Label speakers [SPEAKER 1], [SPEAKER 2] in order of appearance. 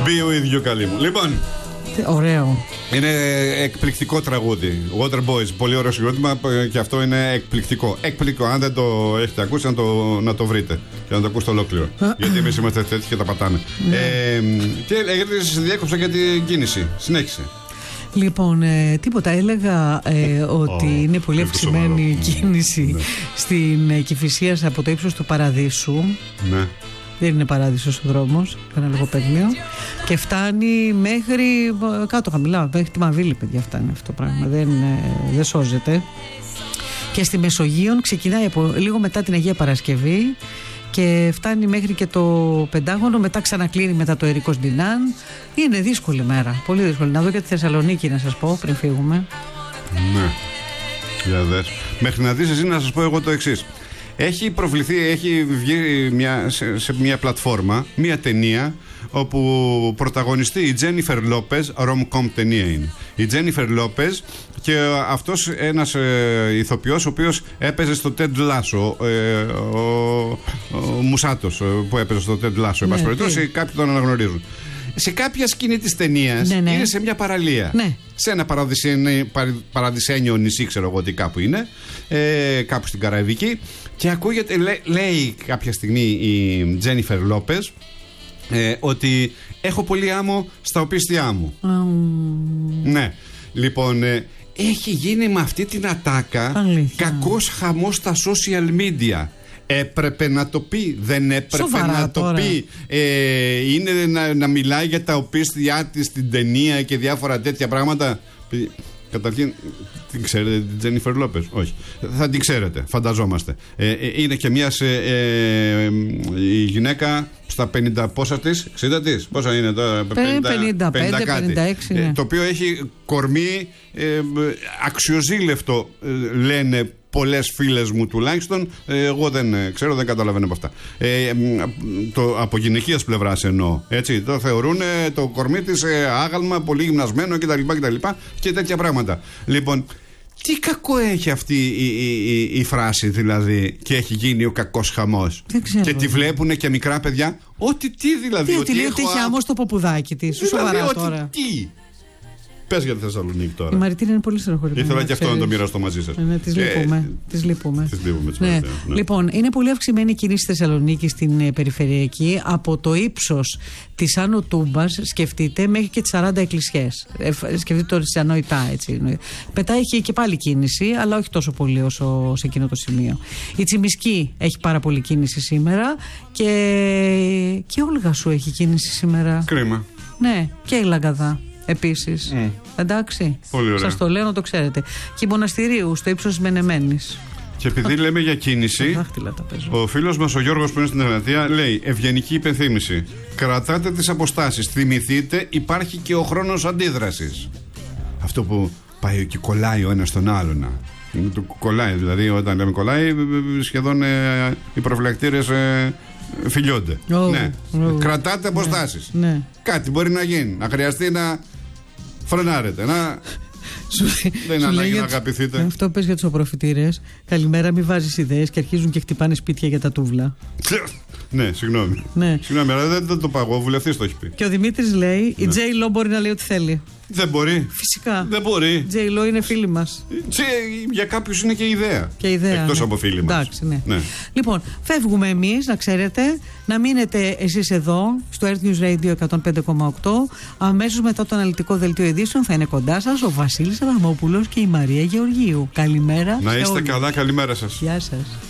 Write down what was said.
[SPEAKER 1] Μπει ο ίδιο καλή μου. Λοιπόν.
[SPEAKER 2] Ωραίο.
[SPEAKER 1] Είναι εκπληκτικό τραγούδι. Water Boys, πολύ ωραίο συγκρότημα και αυτό είναι εκπληκτικό. Εκπληκτικό. Αν δεν το έχετε ακούσει, να το βρείτε και να το ακούσετε ολόκληρο. Γιατί εμείς είμαστε τέτοιοι και τα πατάμε. Τι έλεγε, σε διέκοψα για την κίνηση. Συνέχισε.
[SPEAKER 2] Λοιπόν, τίποτα. Έλεγα ότι είναι πολύ αυξημένη η κίνηση στην Κηφισίας από το ύψος του Παραδείσου. Ναι. Δεν είναι παράδεισος ο δρόμος, ένα λογοπαίγνιο. Και φτάνει μέχρι κάτω χαμηλά, μέχρι τη Μαβίλη, παιδιά, φτάνει αυτό το πράγμα. Δεν σώζεται. Και στη Μεσογείο ξεκινάει από λίγο μετά την Αγία Παρασκευή και φτάνει μέχρι και το Πεντάγωνο. Μετά ξανακλίνει μετά το Ερίκος Ντινάν. Είναι δύσκολη μέρα, πολύ δύσκολη. Να δω και τη Θεσσαλονίκη να σας πω πριν φύγουμε.
[SPEAKER 1] Ναι, για δες. Μέχρι να δεις εσύ να σας πω εγώ το εξής. Έχει προβληθεί, έχει βγει σε μια πλατφόρμα μια ταινία όπου πρωταγωνιστεί η Τζένιφερ Λόπεζ, rom-com ταινία είναι. Η Τζένιφερ Λόπεζ και αυτός ένας ηθοποιός ο οποίος έπαιζε στο Ted Lasso, ο Μουσάτος που έπαιζε στο Ted Lasso, εν πάση περιπτώσει κάποιοι τον αναγνωρίζουν. Σε κάποια σκηνή της ταινίας είναι σε μια παραλία. Ναι. Σε ένα παραδεισένιο νησί, ξέρω εγώ τι κάπου είναι, κάπου στην Καραϊβική. Και ακούγεται, λέει κάποια στιγμή η Τζένιφερ Λόπεζ ότι έχω πολύ άμμο στα οπίστια μου. Ναι. Λοιπόν, έχει γίνει με αυτή την ατάκα κακός χαμός στα social media. Έπρεπε να το πει, δεν έπρεπε σοβαρά να το πει. Είναι να μιλάει για τα οπίστια της στην ταινία και διάφορα τέτοια πράγματα. Καταρχήν, την ξέρετε την Τζένιφερ Λόπεζ? Όχι. Θα την ξέρετε, φανταζόμαστε. Είναι και μια η γυναίκα στα 50 πόσα της, 60 της, πόσα είναι τώρα,
[SPEAKER 2] 55, 56, ναι.
[SPEAKER 1] Το οποίο έχει κορμί αξιοζήλευτο, λένε πολλές φίλες μου τουλάχιστον. Εγώ δεν ξέρω, δεν καταλαβαίνω από αυτά. Από γυναικείας πλευράς εννοώ. Έτσι, το θεωρούν το κορμί της άγαλμα, πολύ γυμνασμένο κτλ. Και τέτοια πράγματα. Λοιπόν, τι κακό έχει αυτή η φράση δηλαδή, και έχει γίνει ο κακός χαμός? Και τη βλέπουν και μικρά παιδιά. Ότι τι δηλαδή?
[SPEAKER 2] Ότι λέει ότι έχει άμμο στο ποπουδάκι της. Σοβαρά τώρα.
[SPEAKER 1] Τι? Πες για τη Θεσσαλονίκη τώρα.
[SPEAKER 2] Η Μαριτίνα είναι πολύ στενοχωρημένη.
[SPEAKER 1] Ήθελα και αυτό να το μοιραστώ μαζί σας.
[SPEAKER 2] Ναι, τις λείπουμε.
[SPEAKER 1] Ναι.
[SPEAKER 2] Λοιπόν, είναι πολύ αυξημένη η κίνηση στη Θεσσαλονίκη, στην περιφερειακή. Από το ύψος της Άνω Τούμπας, σκεφτείτε, μέχρι και τις 40 εκκλησιές. Σκεφτείτε το Ριτσιανοϊτά, έτσι. Μετά έχει και πάλι κίνηση, αλλά όχι τόσο πολύ όσο σε εκείνο το σημείο. Η Τσιμισκή έχει πάρα πολύ κίνηση σήμερα και Όλγα σου έχει κίνηση σήμερα.
[SPEAKER 1] Κρίμα.
[SPEAKER 2] Ναι, και η Λαγκαδά. Επίσης. Εντάξει. Σας το λέω να το ξέρετε. Και η Μοναστηρίου στο ύψος της Μενεμένης.
[SPEAKER 1] Και επειδή λέμε για κίνηση, ο φίλος μας ο Γιώργος που είναι στην Ελβετία λέει: ευγενική υπενθύμηση. Κρατάτε τις αποστάσεις. Θυμηθείτε, υπάρχει και ο χρόνος αντίδρασης. Αυτό που πάει και κολλάει ο ένας τον άλλον. Του κολλάει, δηλαδή όταν λέμε κολλάει, σχεδόν οι προφυλακτήρες φιλιώνται. Ναι. Κρατάτε αποστάσεις. Ναι. Κάτι μπορεί να γίνει. Να χρειαστεί να φρενάρετε. Δεν είναι ανάγκη να αγαπηθείτε.
[SPEAKER 2] Αυτό πες για τους οπροφυτήρες. Καλημέρα, μην βάζεις ιδέες και αρχίζουν και χτυπάνε σπίτια για τα τούβλα.
[SPEAKER 1] Ναι, συγγνώμη. Συγγνώμη, αλλά δεν το παγώ. Ο βουλευτής το έχει πει.
[SPEAKER 2] Και ο Δημήτρης λέει: η J-Lo μπορεί να λέει ό,τι θέλει.
[SPEAKER 1] Δεν μπορεί.
[SPEAKER 2] Φυσικά.
[SPEAKER 1] Δεν μπορεί.
[SPEAKER 2] J-Lo είναι φίλη μας.
[SPEAKER 1] Για κάποιους είναι και ιδέα.
[SPEAKER 2] Εκτός
[SPEAKER 1] από φίλοι μας.
[SPEAKER 2] Εντάξει, ναι. Λοιπόν, φεύγουμε εμείς, να ξέρετε. Να μείνετε εσείς εδώ, στο Earth News Radio 105,8. Αμέσως μετά το αναλυτικό δελτίο ειδήσεων θα είναι κοντά σας ο Βασίλης Αδαμόπουλος και η Μαρία Γεωργίου. Καλημέρα.
[SPEAKER 1] Να είστε καλά, καλημέρα σας.
[SPEAKER 2] Γεια σας.